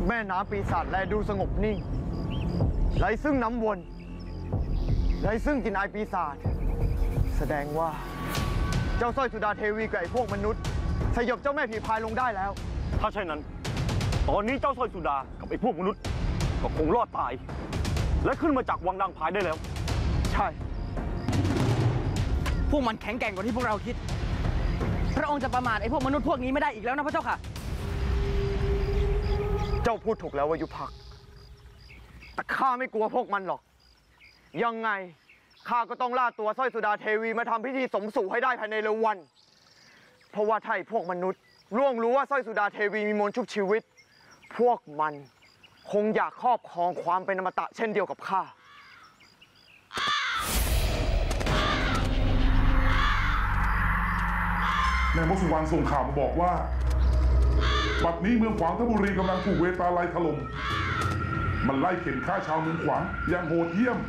แม่น้ำปีศาจแลดูสงบนิ่งไร้ซึ่งน้ำวนไร้ซึ่งกลิ่นอายปีศาจแสดงว่าเจ้าสร้อยสุดาเทวีกับไอ้พวกมนุษย์สยบเจ้าแม่ผีพายลงได้แล้วถ้าใช่นั้นตอนนี้เจ้าสร้อยสุดากับไอ้พวกมนุษย์ก็คงรอดตายและขึ้นมาจากวังดังพายได้แล้วใช่พวกมันแข็งแกร่งกว่าที่พวกเราคิดพระองค์จะประมาทไอ้พวกมนุษย์พวกนี้ไม่ได้อีกแล้วนะพระเจ้าค่ะเจ้าพูดถูกแล้ววายุพักแต่ข้าไม่กลัวพวกมันหรอกยังไงข้าก็ต้องล่าตัวสร้อยสุดาเทวีมาทำพิธีสมสู่ให้ได้ภายในเร็ววันเพราะว่าถ้าไอ้พวกมนุษย์ล่วงรู้ว่าสร้อยสุดาเทวีมีมนต์ชุบชีวิตพวกมันคงอยากครอบครองความเป็นอมตะเช่นเดียวกับข้าแม่มดสุวรรณส่งข่าวมาบอกว่าบัดนี้เมืองขวางธนบุรีกำลังถูกเวตาลัยถล่มมันไล่เข็นฆ่าชาวเมืองขวางอย่างโหดเหี้ยม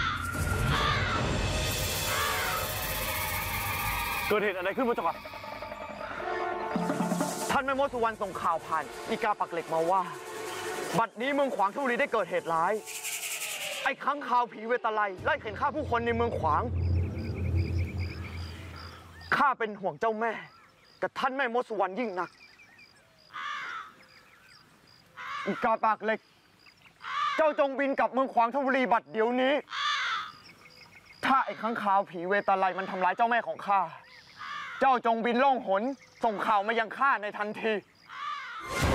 เกิดเหตุอะไรขึ้นพระเจ้าค่ะท่านแม่มดสุวรรณส่งข่าวผ่านอีกาปักเหล็กมาว่าบัดนี้เมืองขวางธนบุรีได้เกิดเหตุร้ายไอ้ค้างคาวผีเวตาลัยไล่เข็นฆ่าผู้คนในเมืองขวางข้าเป็นห่วงเจ้าแม่กับท่านแม่มดสุวรรณยิ่งนักอีกาปากเหล็กเจ้าจงบินกลับเมืองขวางธนบุรีบัดเดี๋ยวนี้ถ้าไอ้ค้างคาวผีเวตาลัยมันทำร้ายเจ้าแม่ของข้าเจ้าจงบินล่องหนส่งข่าวมายังข้าในทันที